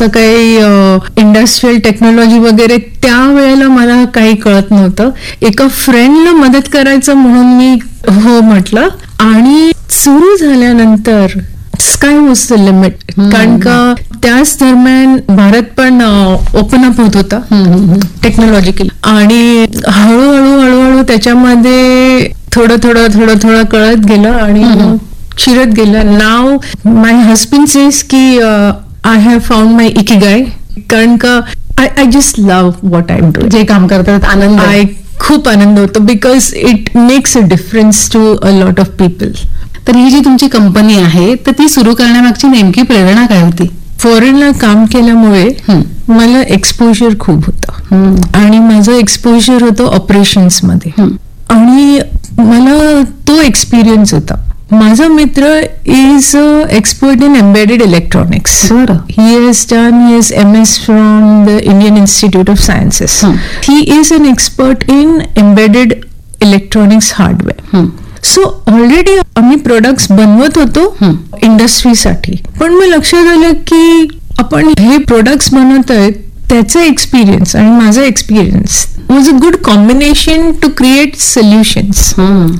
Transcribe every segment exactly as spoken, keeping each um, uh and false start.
असं काही industrial technology वगैरे त्यावेळेला मला काही कळत नव्हतं. एका फ्रेंडला मदत करायचं म्हणून मी हो म्हटलं आणि सुरू झाल्यानंतर स्काय वॉज द लिमिट. कारण का त्याच दरम्यान भारत पण ओपन अप होत होता टेक्नॉलॉजिकली आणि हळूहळू हळूहळू त्याच्यामध्ये थोडं थोडं थोडं थोडं कळत गेलं आणि शिरत गेलं. नाव माय हस्बंड सेज की I have found my ikigai. कारण का I I just love what I do. जे काम करतात आनंद आय खूप आनंद होतो because it makes a difference to a lot of people. तर ही जी तुमची कंपनी आहे तर ती सुरू करण्यामागची नेमकी प्रेरणा काय होती? फॉरेनला काम केल्यामुळे मला एक्सपोजर खूप होतं आणि माझं एक्सपोजर होतं ऑपरेशन्स मध्ये आणि मला तो एक्सपिरियन्स होता. माझा मित्र is expert in embedded electronics. He has done his aim S from the Indian institute of sciences. He is an expert in embedded electronics hardware. So already आम्ही प्रोडक्ट्स बनवत होतो इंडस्ट्रीसाठी. पण मग लक्षात आलं की आपण हे प्रोडक्ट्स बनवत आहेत त्याचा एक्सपिरियन्स आणि माझा experience was a good combination to create solutions.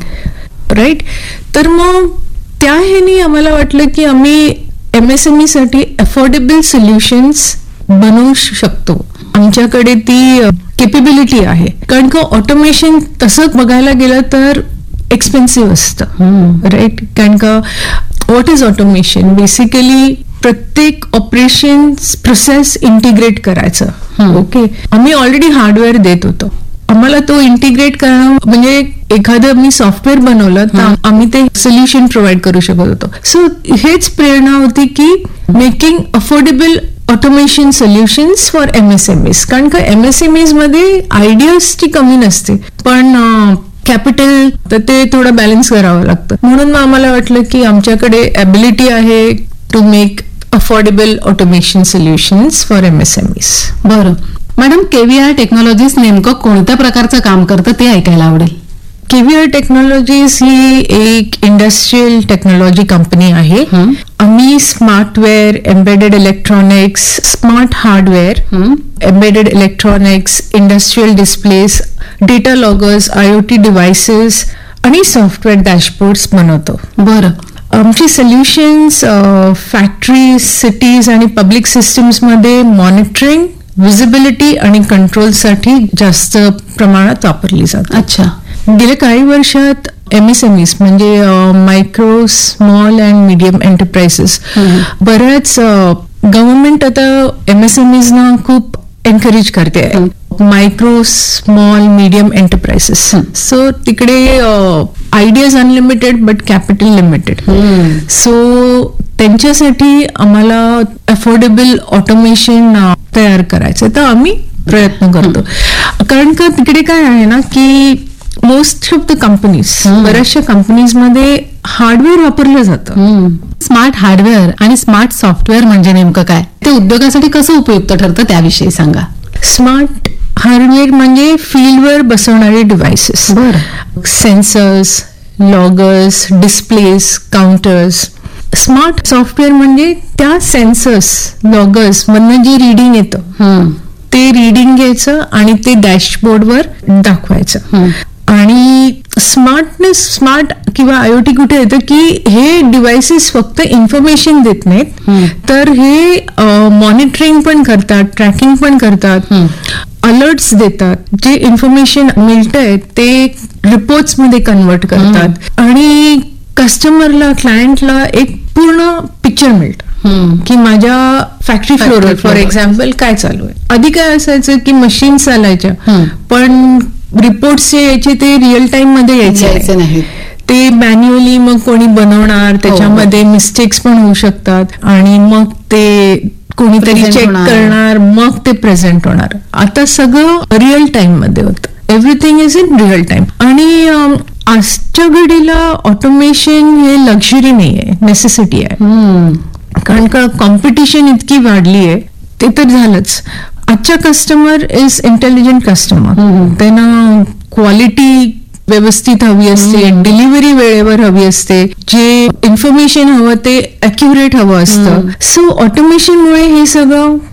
Right. तर मग त्या ह्यानी आम्हाला वाटलं की आम्ही एमएसएमई साठी अफोर्डेबल सोल्युशन्स बनवू शकतो. आमच्याकडे ती केपेबिलिटी आहे. कारण का ऑटोमेशन तसं बघायला गेलं तर एक्सपेन्सिव्ह असतं. राईट. कारण का व्हॉट इज ऑटोमेशन? बेसिकली प्रत्येक ऑपरेशन प्रोसेस इंटिग्रेट करायचं. ओके. आम्ही ऑलरेडी हार्डवेअर देत होतो. आम्हाला तो इंटिग्रेट करणं म्हणजे एखादं मी सॉफ्टवेअर बनवलं तर आम्ही ते सोल्युशन प्रोव्हाइड करू शकत होतो. सो हेच प्रेरणा होती की making affordable automation solutions for MSMEs. कारण का एमएसएमईज मध्ये आयडियाजची कमी नसते पण कॅपिटल तर ते थोडं बॅलन्स करावं लागतं. म्हणून मग आम्हाला वाटलं की आमच्याकडे ॲबिलिटी आहे to make affordable automation solutions for MSMEs. बरं मॅडम, केव्हीआर टेक्नॉलॉजीज नेमकं कोणत्या प्रकारचं काम करतं ते ऐकायला आवडेल. केव्हीआर टेक्नॉलॉजीज ही एक इंडस्ट्रियल टेक्नॉलॉजी कंपनी आहे. आम्ही स्मार्टवेअर, embedded electronics, smart hardware, embedded electronics, industrial displace, data loggers, IoT devices आणि सॉफ्टवेअर डॅशबोर्ड्स बनवतो. बरं. आमची सोल्युशन्स फॅक्टरीज, सिटीज आणि पब्लिक सिस्टम्स मध्ये मॉनिटरिंग, व्हिजिबिलिटी आणि कंट्रोलसाठी जास्त प्रमाणात वापरली जातात. अच्छा. गेल्या काही वर्षात एमएसएमईज म्हणजे micro, small and medium enterprises बऱ्याच गव्हर्नमेंट आता एमएसएमईज ना खूप एनकरेज करते micro, small, medium enterprises. So तिकडे ideas unlimited but capital limited. So त्यांच्यासाठी आम्हाला अफोर्डेबल ऑटोमेशन तयार करायचं तर आम्ही प्रयत्न करतो. कारण का तिकडे काय आहे ना की मोस्ट ऑफ द कंपनीज, बऱ्याचशा कंपनीज मध्ये हार्डवेअर वापरलं जातं. स्मार्ट हार्डवेअर आणि स्मार्ट सॉफ्टवेअर म्हणजे नेमकं काय? ते उद्योगासाठी कसं उपयुक्त ठरतं त्याविषयी सांगा. स्मार्ट हार्डवेअर म्हणजे फील्डवर बसवणारे डिव्हाइसेस. बरं. Sensors, loggers, displace, counters. Smart software म्हणजे त्या सेन्सर्स, लॉगर्स मधनं जे रिडिंग येतं ते रिडिंग घ्यायचं आणि ते डॅशबोर्डवर दाखवायचं. आणि स्मार्टनेस, स्मार्ट किंवा आयओटी कुठे येतं की हे डिव्हाइसेस फक्त इन्फॉर्मेशन देत नाहीत तर हे मॉनिटरिंग पण करतात, ट्रॅकिंग पण करतात, अलर्ट्स देतात. जे इन्फॉर्मेशन मिळतंय ते रिपोर्ट्स मध्ये कन्वर्ट करतात आणि कस्टमरला, क्लायंटला एक पूर्ण पिक्चर मिळतं की माझ्या फॅक्टरी फ्लोअरवर फॉर एक्झाम्पल काय चालू आहे. आधी काय असायचं की मशीन चालायच्या पण रिपोर्ट्स जे यायचे ते रिअल टाइम मध्ये यायचे नाही. ते मॅन्युअली मग कोणी बनवणार, त्याच्यामध्ये मिस्टेक्स पण होऊ शकतात आणि मग ते कोणीतरी चेक करणार, मग ते प्रेझेंट होणार. आता सगळं रिअल टाइम मध्ये होतं. Everything is in real time. आणि आजच्या घडीला ऑटोमेशन हे लक्झरी नाही आहे, नेसेसिटी आहे. कारण का कॉम्पिटिशन इतकी वाढली आहे. ते तर झालंच. आजच्या कस्टमर इज इंटेलिजंट कस्टमर. त्यांना क्वालिटी व्यवस्थित हवी असते, डिलिव्हरी वेळेवर हवी असते, जे इन्फॉर्मेशन हवं ते अॅक्युरेट हवं असतं. सो ऑटोमेशनमुळे हे सगळं